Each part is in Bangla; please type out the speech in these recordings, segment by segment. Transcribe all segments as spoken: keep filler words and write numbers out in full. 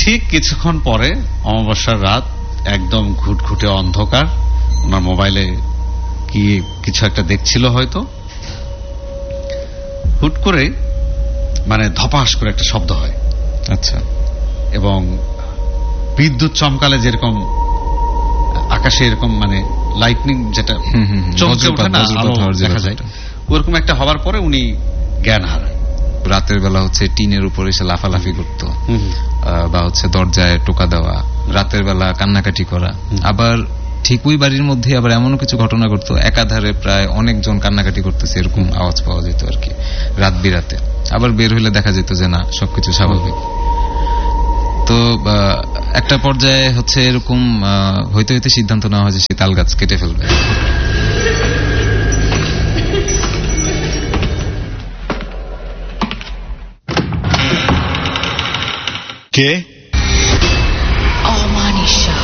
ঠিক কিছুক্ষণ পরে অমাবস্যার রাত, একদম ঘুটঘুটে অন্ধকার, ওনার মোবাইলে কি কিছু একটা দেখছিল হয়তো, হুট করে মানে ধপাস করে একটা শব্দ হয়। আচ্ছা। এবং বিদ্যুৎ চমকালে যেরকম আকাশে এরকম মানে লাইটনিং যেটা চমকে ওঠে না, আলো দেখা যায়, ওরকম একটা হওয়ার পরে উনি জ্ঞান হারায়। রাতের বেলা হচ্ছে টিনের উপরে এসে লাফালাফি করতো, বা হচ্ছে দরজায় টোকা দেওয়া, রাতের বেলা কান্নাকাটি করা। আবার ঠিক ওই বাড়ির মধ্যে আবার এমনও কিছু ঘটনা ঘটতো, একাধারে প্রায় অনেকজন কান্নাকাটি করতেছে এরকম আওয়াজ পাওয়া যেত আর কি রাত বিরাতে। আবার বের হইলে দেখা যেত যে না, সবকিছু স্বাভাবিক। তো একটা পর্যায়ে হচ্ছে এরকম হইতে হইতে সিদ্ধান্ত নেওয়া হয় যে সে তাল গাছ কেটে ফেলবে। কে? অমানিশা।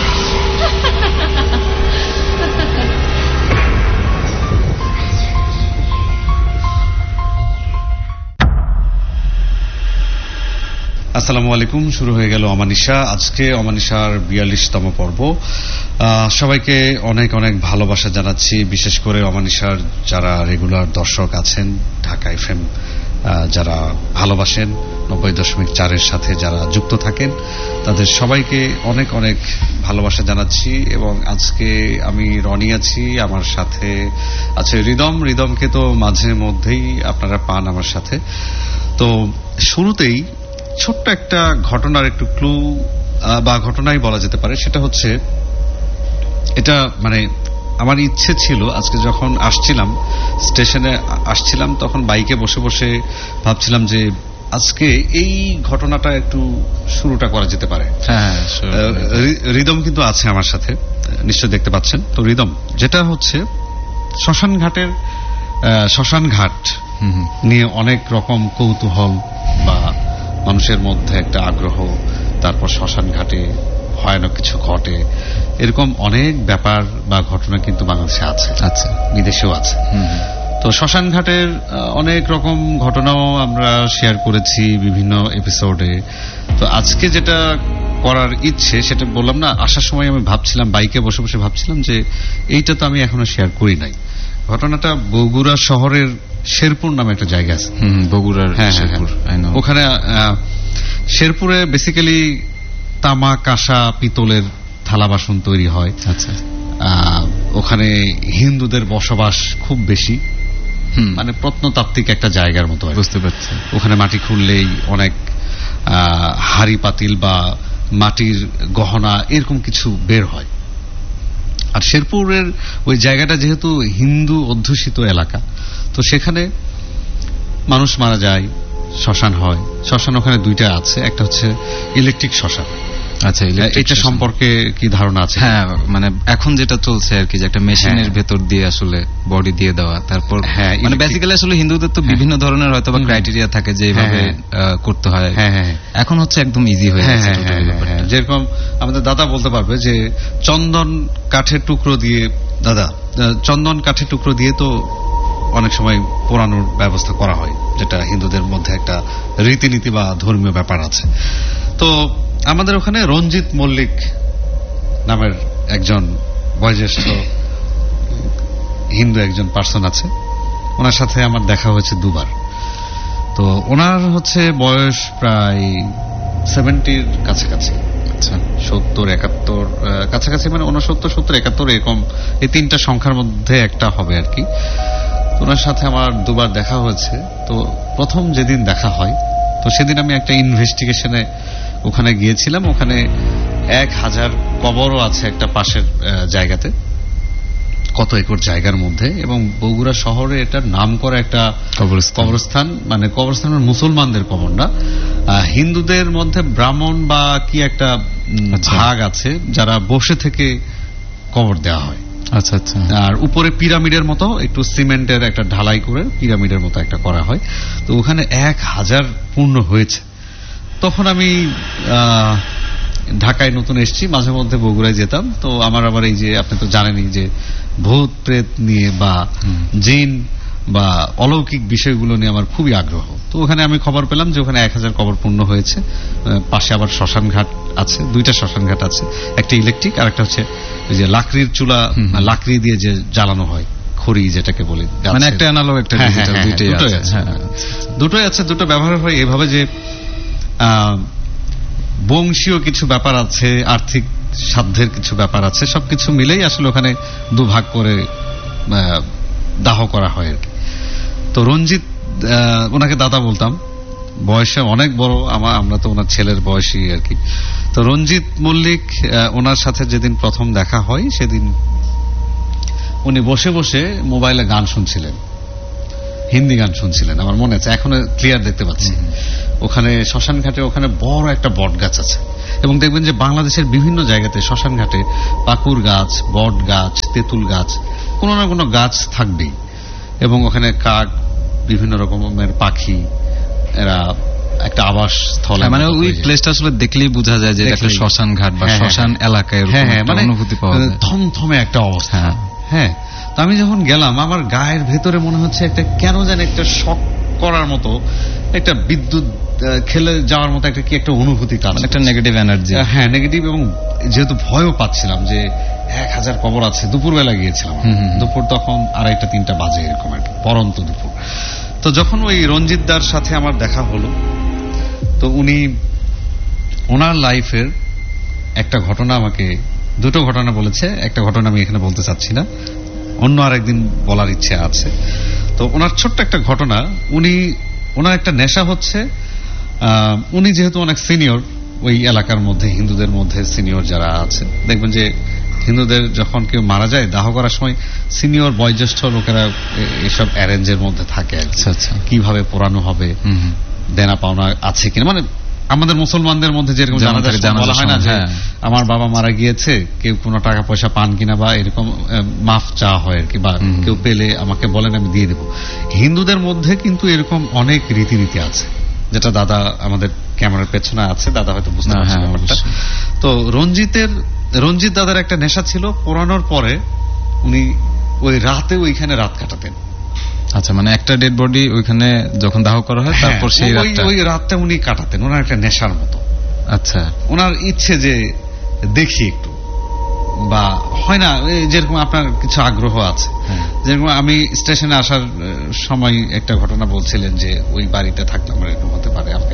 আসসালামু আলাইকুম। শুরু হয়ে গেল অমানিশা। আজকে অমানিশার বিয়াল্লিশতম পর্ব। সবাইকে অনেক অনেক ভালোবাসা জানাচ্ছি, বিশেষ করে অমানিশার যারা রেগুলার দর্শক আছেন, ঢাকা এফএম যারা ভালোবাসেন, নব্বই দশমিক চারের সাথে যারা যুক্ত থাকেন, তাদের সবাইকে অনেক অনেক ভালোবাসা জানাচ্ছি। এবং আজকে আমি রনি আছি, আমার সাথে আছে রিদম। রিদমকে তো মাঝে মধ্যেই আপনারা পান আমার সাথে। তো শুরুতেই ছোট্ট একটা ঘটনার একটু ক্লু বা ঘটনাই বলা যেতে পারে। সেটা হচ্ছে, এটা মানে আমার ইচ্ছে ছিল, আজকে যখন আসছিলাম স্টেশনে আসছিলাম, তখন বাইকে বসে বসে ভাবছিলাম যে আজকে এই ঘটনাটা একটু শুরুটা করা যেতে পারে। হ্যাঁ, রিদম কিন্তু আছে আমার সাথে, নিশ্চয় দেখতে পাচ্ছেন। তো রিদম, যেটা হচ্ছে শ্মশান ঘাটের শ্মশান ঘাট নিয়ে অনেক রকম কৌতূহল বা মানুষের মধ্যে একটা আগ্রহ, তারপর শ্মশান ঘাটে ভয়ানক কিছু ঘটে, এরকম অনেক ব্যাপার বা ঘটনা কিন্তু বাংলাদেশে আছে, আচ্ছা বিদেশেও আছে। তো শ্মশান ঘাটের অনেক রকম ঘটনাও আমরা শেয়ার করেছি বিভিন্ন এপিসোডে। তো আজকে যেটা করার ইচ্ছে, সেটা বললাম না, আসার সময় আমি ভাবছিলাম, বাইকে বসে বসে ভাবছিলাম যে এইটা তো আমি এখনো শেয়ার করি নাই। ঘটনাটা বগুড়া শহরের শেরপুর নামে একটা জায়গা আছে, বগুড়ার শেরপুর। ওখানে শেরপুরে বেসিক্যালি তামা, কাঁসা, পিতলের থালা বাসন তৈরি হয়। আচ্ছা। ওখানে হিন্দুদের বসবাস খুব বেশি, মানে প্রত্নতাত্ত্বিক একটা জায়গার মতো। বুঝতে পারছি। ওখানে মাটি খুললেই অনেক হাড়ি পাতিল বা মাটির গহনা এরকম কিছু বের হয়। আর শেরপুরের ওই জায়গাটা যেহেতু হিন্দু অধ্যুষিত এলাকা, তো সেখানে মানুষ মারা যায়, শ্মশান হয়। শ্মশান ওখানে দুইটা আছে, একটা হচ্ছে ইলেকট্রিক শ্মশান। আচ্ছা, এটা সম্পর্কে কি ধারণা আছে? হ্যাঁ, মানে এখন যেটা চলছে আর কি, যে একটা মেশিনের ভেতর দিয়ে আসলে বডি দিয়ে দেওয়া, তারপর হ্যাঁ, মানে বেসিক্যালি আসলে হিন্দুদের তো বিভিন্ন ধরনের হয়তো বা ক্রাইটেরিয়া থাকে যে এইভাবে করতে হয়। হ্যাঁ হ্যাঁ, এখন হচ্ছে একদম ইজি হয়ে গেছে। যেরকম আমাদের দাদা বলতে পারবে যে চন্দন কাঠের টুকরো দিয়ে, দাদা চন্দন কাঠের টুকরো দিয়ে তো অনেক সময় পোড়ানোর ব্যবস্থা করা হয়, যেটা হিন্দুদের মধ্যে একটা রীতিনীতি বা ধর্মীয় ব্যাপার আছে। তো আমাদের ওখানে রঞ্জিত মল্লিক নামের একজন বয়োজ্যেষ্ঠ হিন্দু একজন পার্সন আছে, ওনার সাথে আমার দেখা হয়েছে দুবার। তো ওনার হচ্ছে বয়স প্রায় সেভেন্টির কাছাকাছি, আচ্ছা সত্তর একাত্তর কাছাকাছি, মানে উনসত্তর সত্তর একাত্তর এরকম, এই তিনটা সংখ্যার মধ্যে একটা হবে আর কি। ওনার সাথে আমার দুবার দেখা হয়েছে। তো প্রথম যেদিন দেখা হয়, তো সেদিন আমি একটা ইনভেস্টিগেশনে ওখানে গিয়েছিলাম। ওখানে এক হাজার কবরও আছে একটা পাশের জায়গাতে, কত একর জায়গার মধ্যে, এবং বগুড়া শহরে এটার নাম করা একটা কবরস্থান। মানে কবরস্থান মুসলমানদের কবর না, হিন্দুদের মধ্যে ব্রাহ্মণ বা কি একটা ভাগ আছে যারা বসে থেকে কবর দেওয়া হয়। আচ্ছা আচ্ছা। আর উপরে পিরামিডের মতো একটু সিমেন্টের একটা ঢালাই করে পিরামিডের মতো একটা করা হয়। তো ওখানে এক হাজার পূর্ণ হয়েছে। তখন আমি ঢাকায় নতুন এসেছি, মাঝে মধ্যে বগুড়ায় যেতাম। তো আমার আবার এই যে আপনি তো জানেনই যে ভূত প্রেত নিয়ে বা জিন বা অলৌকিক বিষয়গুলো নিয়ে আমার খুবই আগ্রহ। তো ওখানে আমি খবর পেলাম যে ওখানে এক হাজার কবর পূর্ণ হয়েছে। পাশে আবার শ্মশান ঘাট আছে, দুইটা শ্মশান ঘাট আছে, একটা ইলেকট্রিক আর একটা হচ্ছে ওই যে লাকড়ির চুলা, লাকড়ি দিয়ে যে জ্বালানো হয়, খড়ি যেটাকে বলে, মানে একটা অ্যানালগ একটা ডিজিটাল, দুটোই আছে। দুটোই আছে, দুটো ব্যবহার হয় এভাবে যে বংশীয় কিছু ব্যাপার আছে, আর্থিক সাধ্যের কিছু ব্যাপার আছে, সবকিছু মিলেই আসলে ওখানে দুভাগ করে দাহ করা হয় আর কি। তো রঞ্জিত, ওনাকে দাদা বলতাম, বয়সে অনেক বড়, আমার আমরা তো ওনার ছেলের বয়সী আর কি। তো রঞ্জিত মল্লিক, ওনার সাথে যেদিন প্রথম দেখা হয় সেদিন উনি বসে বসে মোবাইলে গান শুনছিলেন, হিন্দি গান শুনছিলেন, আমার মনে আছে, এখনো ক্লিয়ার দেখতে পাচ্ছি। ওখানে শ্মশান ঘাটে ওখানে বড় একটা বট গাছ আছে, এবং দেখবেন যে বাংলাদেশের বিভিন্ন জায়গাতে শ্মশান ঘাটে পাকুর গাছ, বট গাছ, তেঁতুল গাছ, কোনো না কোনো গাছ থাকবেই, এবং ওখানে কাক, বিভিন্ন রকমের পাখি, এরা একটা আবাস স্থল। মানে ওই প্লেসটা আসলে দেখলেই বোঝা যায় যে একটা শ্মশান ঘাট বা শ্মশান এলাকায় মানে অনুভূতি পাওয়া যায়, থমথমে একটা অবস্থা। হ্যাঁ, তো আমি যখন গেলাম আমার গায়ের ভেতরে মনে হচ্ছে একটা কেন যেন একটা শক করার মতো, একটা বিদ্যুৎ খেলে যাওয়ার মতো একটা কি একটা অনুভূতি কাজ, একটা নেগেটিভ এনার্জি। হ্যাঁ, নেগেটিভ, এবং যেহেতু ভয়ও পাচ্ছিলাম যে এক হাজার কবর আছে। দুপুরবেলা গিয়েছিলাম, দুপুর তখন আড়াইটা তিনটা বাজে এরকম আর কি, পরন্ত দুপুর। তো যখন ওই রঞ্জিত দার সাথে আমার দেখা হলো, তো উনি ওনার লাইফের একটা ঘটনা আমাকে, দুটো ঘটনা বলেছে, একটা ঘটনা আমি এখানে বলতে চাচ্ছি না, অন্য আরেকদিন বলার ইচ্ছে আছে। তো ওনার ছোট্ট একটা ঘটনা, উনি ওনার একটা নেশা হচ্ছে, উনি যেহেতু অনেক সিনিয়র ওই এলাকার মধ্যে, হিন্দুদের মধ্যে সিনিয়র যারা আছে, দেখবেন যে হিন্দুদের যখন কেউ মারা যায় দাহ করার সময় সিনিয়র বয়োজ্যেষ্ঠ লোকেরা এসব অ্যারেঞ্জের মধ্যে থাকে, কিভাবে পোড়ানো হবে, দেনা পাওনা আছে কিনা, মানে আমাদের মুসলমানদের মধ্যে যেরকম বলা হয় না যে আমার বাবা মারা গিয়েছে, কেউ কোনো টাকা পয়সা পান কিনা, বা এরকম মাফ চাওয়া হয় আর কি, বা কেউ পেলে আমাকে বলেন আমি দিয়ে দেবো। হিন্দুদের মধ্যে কিন্তু এরকম অনেক রীতিনীতি আছে, যেটা দাদা আমাদের ক্যামেরার পেছনে আছে, দাদা হয়তো বুঝতে পারছেন ব্যাপারটা। তো রঞ্জিতের রঞ্জিত দাদার একটা নেশা ছিল, পোড়ানোর পরে উনি ওই রাতে ওইখানে রাত কাটাতেন। আচ্ছা, মানে একটা ডেড বডি ওইখানে যখন দাহ করা হয় তারপর সেই রাতটা ওই রাতটা উনি কাটাতেন, ওনার একটা নেশার মতো। আচ্ছা, ওনার ইচ্ছে যে দেখি একটু, বা হয় না যেরকম আপনার কিছু আগ্রহ আছে, যেরকম আমি স্টেশনে আসার সময় একটা ঘটনা বলছিলেন যে ওই বাড়িতে থাকলে আমার এরকম হতে পারে, আমাকে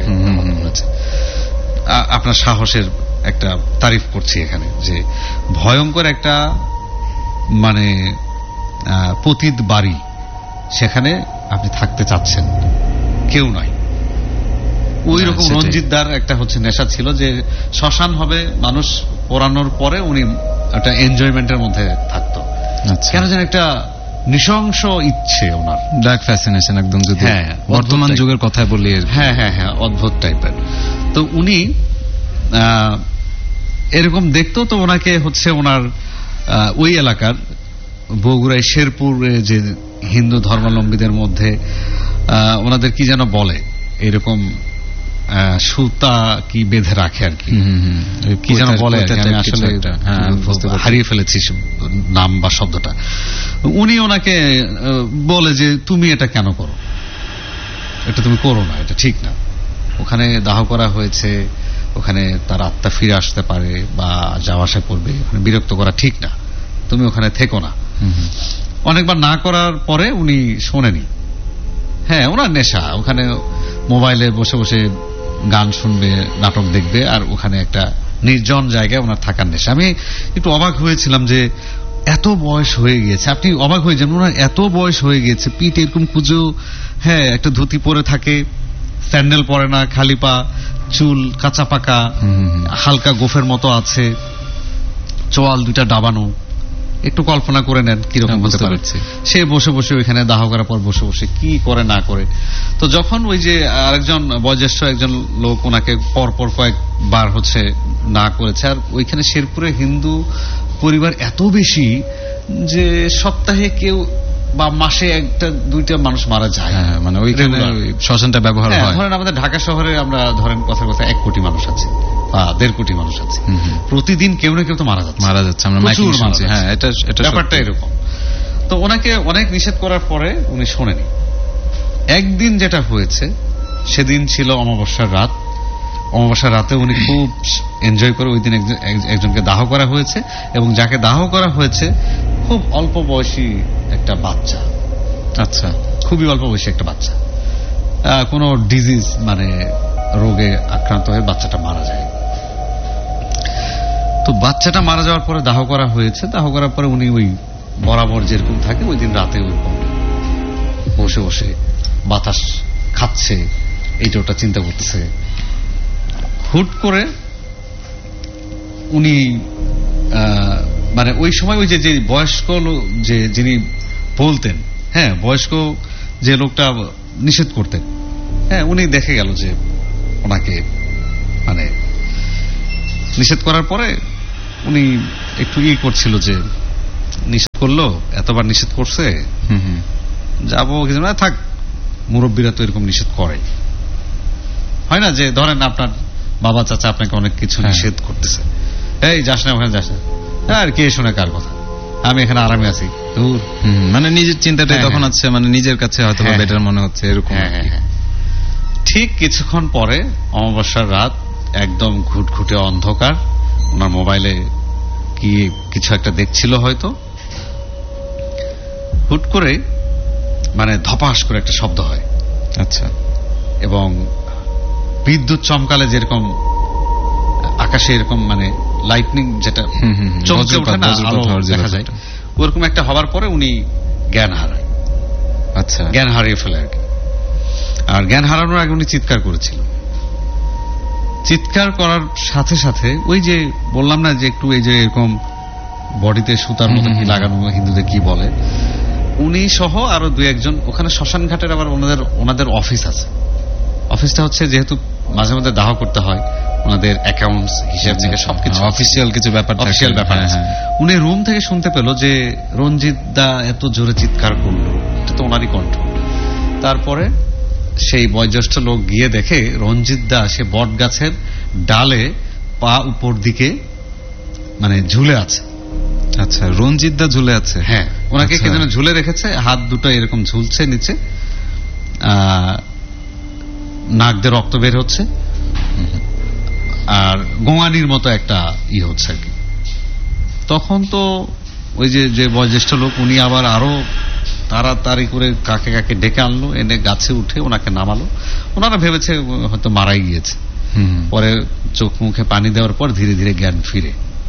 আপনার সাহসের একটা তারিফ করছি এখানে, যে ভয়ঙ্কর একটা মানে পতিত বাড়ি, সেখানে আপনি থাকতে চাচ্ছেন, কেউ নয়। ওই রকম রঞ্জিতদার একটা হচ্ছে নেশা ছিল যে শ্মশান হবে, মানুষ পোড়ানোর পরে উনি একটা এনজয়মেন্টের মধ্যে থাকতো। কেন যেন একটা নৃশংস ইচ্ছে ওনার, ডার্ক ফ্যাসিনেশন একদম, যদি বর্তমান যুগের কথা বলি। হ্যাঁ হ্যাঁ হ্যাঁ অদ্ভুত টাইপের। তো উনি এরকম দেখতো, তো ওনাকে হচ্ছে ওনার ওই এলাকার বগুড়ায় শেরপুরে যে হিন্দু ধর্মাবলম্বীদের মধ্যে ওনাদের কি যেন বলে, এরকম সুতা কি বেঁধে রাখে আর কি, কি যেন বলে, আমি আসলে হারিয়ে ফেলেছি নাম বা শব্দটা। উনি ওনাকে বলে যে তুমি এটা কেন করো, এটা তুমি করো না, এটা ঠিক না, ওখানে দাহ করা হয়েছে, ওখানে তার আত্মা ফিরে আসতে পারে বা যাওয়া আসা করবে, ওখানে বিরক্ত করা ঠিক না, তুমি ওখানে থেকো না। অনেকবার না করার পরে উনি শোনেনি। হ্যাঁ, ওনার নেশা, ওখানে মোবাইলে বসে বসে গান শুনবে, নাটক দেখবে, আর ওখানে একটা নির্জন জায়গায় ওনার থাকার নেশা। আমি একটু অবাক হয়েছিলাম যে এত বয়স হয়ে গিয়েছে, আপনি অবাক হয়ে যান, ওনার এত বয়স হয়ে গিয়েছে, পিঠ এরকম কুজো, হ্যাঁ একটা ধুতি পরে থাকে, স্যান্ডেল পরে না, খালি পা, চুল কাঁচা পাকা, হালকা গোফের মতো আছে, চোয়াল দুইটা ডাবানো, একটু কল্পনা করে নেন কিরকম হতে পারে। সে বসে বসে ওইখানে দাহ করার পর বসে বসে কি করে না করে। তো যখন ওই যে আরেকজন বয়োজ্যেষ্ঠ একজন লোক ওনাকে পরপর কয়েকবার হচ্ছে না করেছে, আর ওইখানে শেরপুরে হিন্দু পরিবার এত বেশি যে সপ্তাহে কেউ বা মাসে একটা দুইটা মানুষ মারা যায়, মানে ওইখানে শ্মশানটা ব্যবহার হয়। ধরেন আমাদের ঢাকা শহরে আমরা ধরেন কথার কথা এক কোটি মানুষ আছে বা দেড় কোটি মানুষ আছে, প্রতিদিন কেউ না কেউ তো মারা যাচ্ছে মারা যাচ্ছে আমরা শুনছি। হ্যাঁ, এটা এটা ব্যাপারটা এরকম। তো তো ওনাকে অনেক নিষেধ করার পরে উনি শোনেনি। একদিন যেটা হয়েছে, সেদিন ছিল অমাবস্যার রাত। অমাবস্যার রাতে উনি খুব এনজয় করে ওই দিন একজনকে দাহ করা হয়েছে, এবং যাকে দাহ করা হয়েছে খুব অল্প বয়সী একটা বাচ্চা। আচ্ছা, খুবই অল্প বয়সী একটা বাচ্চা, কোনো ডিজিজ মানে রোগে আক্রান্ত হয়ে বাচ্চাটা মারা যায়। তো বাচ্চাটা মারা যাওয়ার পরে দাহ করা হয়েছে। দাহ করার পরে উনি ওই বরাবর যেরকম থাকে ওই দিন রাতে ওইরকম বসে বসে বাতাস খাচ্ছে, এইটা ওটা চিন্তা করতেছে। হুট করে উনি মানে ওই সময় ওই যে যে বয়স্ক যে যিনি বলতেন, হ্যাঁ বয়স্ক যে লোকটা নিষেধ করতেন, হ্যাঁ উনি দেখে গেল যে ওনাকে মানে নিষেধ করার পরে উনি একটু ই করছিল যে নিষেধ করলো, এতবার নিষেধ করছে, যাবো কিছু না, থাক, মুরব্বীরা তো এরকম নিষেধ করে, হয় না যে ধরেন আপনার বাবা চাচা আপনাকে অনেক কিছু নিষেধ করতেছে, এই যাস না ওখানে যাস না, আর কে শোনে কার কথা, আমি এখানে আরামে আছি, দূর। মানে নিজের চিন্তাটাই তখন আছে, মানে নিজের কাছে হয়তো বেটার মনে হচ্ছে এরকম। ঠিক কিছুক্ষণ পরে অমাবস্যার রাত, একদম ঘুটঘুটে অন্ধকার, ওনার মোবাইলে কি কিছু একটা দেখছিল হয়তো, হুট করে মানে ধপাস করে একটা শব্দ হয়। আচ্ছা, এবং বিদ্যুৎ চমকালে যেরকম আকাশে এরকম মানে লাইটনিং যেটা চমকে ওঠে না, আলো দেখা যায়, ওরকম একটা হওয়ার পরে উনি জ্ঞান হারায়। আচ্ছা, জ্ঞান হারিয়ে ফেলে আর কি। আর জ্ঞান হারানোর আগে উনি চিৎকার করেছিল। চিৎকার করার সাথে সাথে ওই যে বললাম না যে একটু এই যে এরকম বডিতে সুতার মতো কি লাগানো, হিন্দুদের কি বলে, উনি সহ আরো দুই একজন ওখানে শ্মশান ঘাটের আবার ওনাদের ওনাদের অফিস আছে। অফিসটা হচ্ছে যেহেতু মাঝে মধ্যে দাহ করতে হয়, ওনাদের অ্যাকাউন্টস হিসাব থেকে সবকিছু অফিসিয়াল কিছু ব্যাপার অফিসিয়াল ব্যাপার আছে। উনি রুম থেকে শুনতে পেল যে রঞ্জিত দা এত জোরে চিৎকার করলো, এটা তো ওনারই কণ্ঠ। তারপরে সেই বয়োজ্যেষ্ঠ লোক গিয়ে দেখে রঞ্জিত দা সে বট গাছের ডালে পা উপর দিকে মানে ঝুলে আছে। আচ্ছা, রঞ্জিত দা ঝুলে আছে? হ্যাঁ, ওনাকে কে যেন ঝুলে রেখেছে, হাত দুটো এরকম ঝুলছে নিচে, নাক দিয়ে রক্ত বের হচ্ছে, আর গোয়ানির মতো একটা ই হচ্ছে আর কি। তখন তো ওই যে যে বয়োজ্যেষ্ঠ লোক উনি আবার আরো তাড়াতাড়ি করে কাকে কাকে ডেকে আনলো, এনে গাছে উঠে ওনাকে নামালো। ওনারা ভেবেছে হয়তো মারাই গিয়েছে। পরে চোখ মুখে পানি দেওয়ার পর ধীরে ধীরে জ্ঞান ফিরে।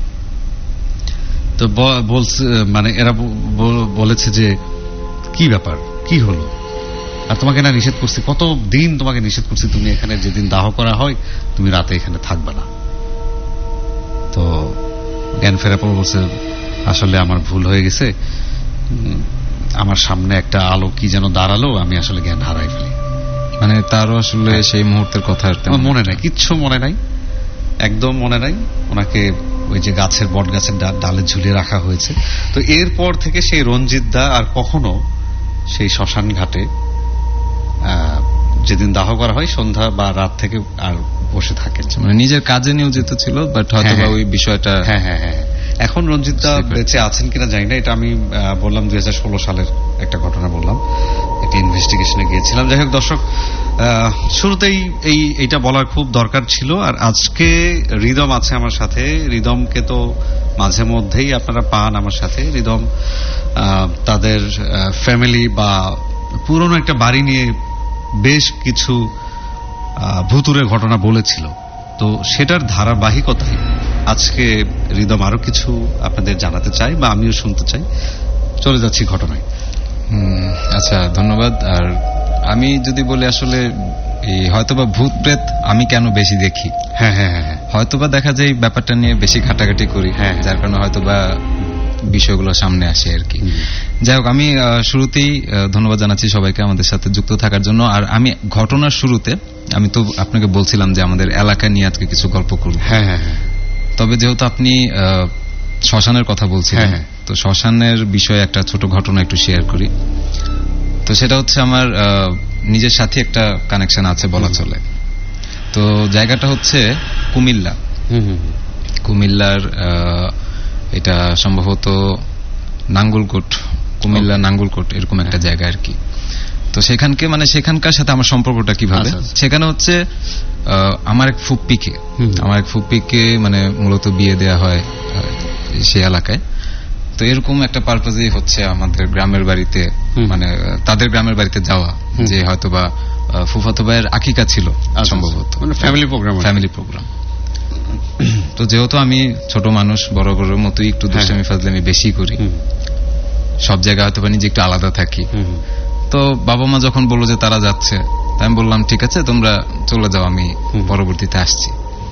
তো বলছে মানে এরা বলেছে যে কি ব্যাপার, কি হলো, আর তোমাকে না নিষেধ করছি, কত দিন তোমাকে নিষেধ করছি, তুমি এখানে যেদিন দাহ করা হয় তুমি রাতে এখানে থাকবে না। তো জ্ঞান ফেরার পর বলছে আসলে আমার ভুল হয়ে গেছে, আমার সামনে একটা আলো কি যেন দাঁড়ালো, আমি আসলে জ্ঞান হারাই ফেলি। মানে তারও আসলে সেই মুহূর্তের কথা মনে নাই, কিচ্ছু মনে নাই, একদম মনে নাই। ওনাকে ওই যে গাছের বট গাছের ডালে ঝুলিয়ে রাখা হয়েছে। তো এরপর থেকে সেই রঞ্জিত দা আর কখনো সেই শ্মশান ঘাটে যেদিন দাহ করা হয় সন্ধ্যা বা রাত থেকে আর বসে থাকে, মানে নিজের কাজে নিয়োজিত ছিল, বাট হয়তো ওই বিষয়টা। হ্যাঁ হ্যাঁ হ্যাঁ এখন রঞ্জিত দা বেঁচে আছেন কিনা জানি না, এটা আমি বললাম দুই হাজার ষোলো সালের একটা ঘটনা বললাম, একটা ইনভেস্টিগেশনে গিয়েছিলাম। যাই হোক দর্শক, শুরুতেই এই এইটা বলার খুব দরকার ছিল। আর আজকে রিদম আছে আমার সাথে। রিদমকে তো মাঝে মধ্যেই আপনারা পান আমার সাথে। রিদম তাদের ফ্যামিলি বা পুরনো একটা বাড়ি নিয়ে বেশ কিছু ভুতুরে ঘটনা বলেছিল, তো সেটার ধারাবাহিকতায় আজকে রিদম আরো কিছু আপনাদের জানাতে চাই বা আমিও শুনতে চাই। চলে যাচ্ছি ঘটনায়। আচ্ছা, ধন্যবাদ। আর আমি যদি বলি আসলে হয়তোবা ভূত প্রেত আমি কেন বেশি দেখি, হ্যাঁ হ্যাঁ হ্যাঁ হয়তোবা দেখা যায় ব্যাপারটা নিয়ে বেশি ঘাটাঘাটি করি, হ্যাঁ যার কারণে হয়তোবা বিষয়গুলো সামনে আসে আর কি। যাই হোক, আমি শুরুতেই ধন্যবাদ জানাচ্ছি সবাইকে আমাদের সাথে যুক্ত থাকার জন্য। আর আমি ঘটনার শুরুতে আমি তো আপনাকে বলছিলাম যে আমাদের এলাকা নিয়ে আজকে কিছু গল্প করব। হ্যাঁ হ্যাঁ তবে যেহেতু আপনি শ্মশানের কথা বলছিলেন, তো শ্মশানের বিষয়ে একটা ছোট ঘটনা একটু শেয়ার করি। তো সেটা হচ্ছে আমার নিজের সাথে একটা কানেকশন আছে বলা চলে। তো জায়গাটা হচ্ছে কুমিল্লা। কুমিল্লার এটা সম্ভবত নাঙ্গলকোট কুমিল্লা নাঙ্গলকোট এরকম একটা জায়গা আর কি। তো সেখানকে মানে সেখানকার সাথে আমার সম্পর্কটা কিভাবে, সেখানে হচ্ছে আমার এক ফুপ্পিকে আমার এক ফুপ্পিকে মানে মূলত বিয়ে দেয়া হয় সেই এলাকায়। তো এরকম একটা পারপাজেই হচ্ছে আমাদের গ্রামের বাড়িতে মানে তাদের গ্রামের বাড়িতে যাওয়া, যে হয়তো বা ফুফাতো ভাইয়ের আকিকা ছিল সম্ভবত, ফ্যামিলি প্রোগ্রাম ফ্যামিলি প্রোগ্রাম। তো যেহেতু আমি ছোট মানুষ, বড় বড় মতোই একটু দুষ্টামি ফাজলামি বেশি করি, সব জায়গায় হয়তো বা নিজে একটু আলাদা থাকি। তো বাবা মা যখন বললো যে তারা যাচ্ছে, আমি বললাম ঠিক আছে তোমরা চলে যাও, আমি পরবর্তীতে আসছি।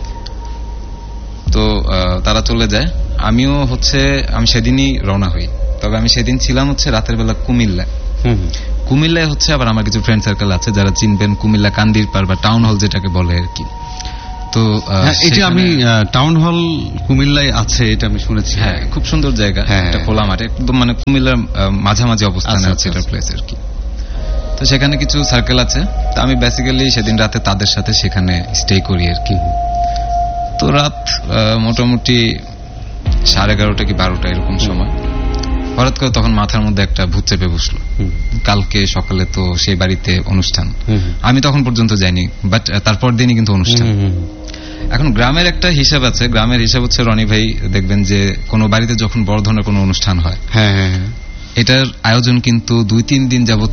তো তারা চলে যায়, আমিও হচ্ছে আমি সেদিনই রওনা হই। তবে আমি সেদিন ছিলাম হচ্ছে রাতের বেলা কুমিল্লায়। কুমিল্লায় হচ্ছে আবার আমার কিছু ফ্রেন্ড সার্কেল আছে যারা চিনবেন, কুমিল্লা কান্দির পাড় বা টাউন হল যেটাকে বলে আর কি। তো এটা আমি টাউন হল কুমিল্লায় আছে এটা আমি শুনেছি। হ্যাঁ, খুব সুন্দর জায়গা, একটা খোলা মাঠে একদম মানে কুমিল্লার মাঝামাঝি অবস্থানে আছে এটা প্লেস আর কি। তো সেখানে কিছু সার্কেল আছে, তো আমি বেসিক্যালি সেদিন রাতে তাদের সাথে সেখানে স্টে করি আর কি। তো রাত মোটামুটি সাড়ে এগারোটা কি বারোটা এরকম সময় হঠাৎ করে তখন মাথার মধ্যে একটা ভূত চেপে বসলো। কালকে সকালে তো সেই বাড়িতে অনুষ্ঠান, আমি তখন পর্যন্ত যাইনি, বাট তারপর দিনই কিন্তু অনুষ্ঠান। এখন গ্রামের একটা হিসাব আছে, গ্রামের হিসাব হচ্ছে রনি ভাই দেখবেন যে কোনো বাড়িতে যখন বড় ধরনের কোনো অনুষ্ঠান হয়, এটার আয়োজন কিন্তু দুই তিন দিন যাবত